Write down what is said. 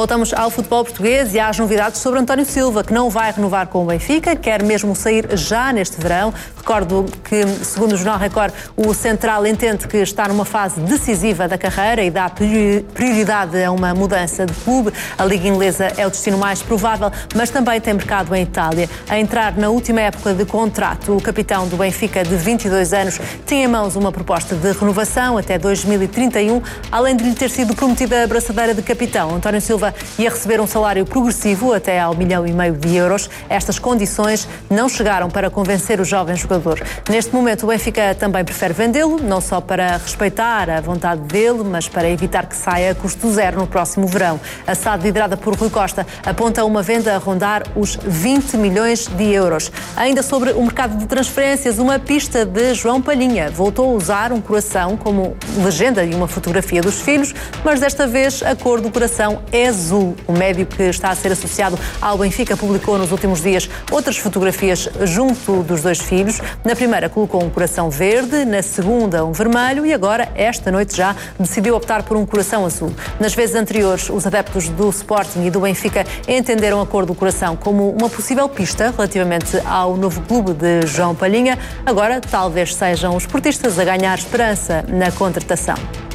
Voltamos ao futebol português e às novidades sobre António Silva, que não vai renovar com o Benfica, quer mesmo sair já neste verão. Recordo que, segundo o Jornal Record, o central entende que está numa fase decisiva da carreira e dá prioridade a uma mudança de clube. A Liga Inglesa é o destino mais provável, mas também tem mercado em Itália. A entrar na última época de contrato, o capitão do Benfica, de 22 anos, tinha em mãos uma proposta de renovação até 2031, além de lhe ter sido prometida a braçadeira de capitão. António Silva ia receber um salário progressivo até ao 1,5 milhão de euros. Estas condições não chegaram para convencer o jovem jogador. Neste momento, o Benfica também prefere vendê-lo, não só para respeitar a vontade dele, mas para evitar que saia a custo zero no próximo verão. A SAD, liderada por Rui Costa, aponta uma venda a rondar os 20 milhões de euros. Ainda sobre o mercado de transferências, uma pista de João Palhinha. Voltou a usar um coração como legenda de uma fotografia dos filhos, mas desta vez a cor do coração é azul. O médio que está a ser associado ao Benfica publicou nos últimos dias outras fotografias junto dos dois filhos. Na primeira colocou um coração verde, na segunda um vermelho e agora, esta noite já, decidiu optar por um coração azul. Nas vezes anteriores, os adeptos do Sporting e do Benfica entenderam a cor do coração como uma possível pista relativamente ao novo clube de João Palhinha. Agora, talvez sejam os esportistas a ganhar esperança na contratação.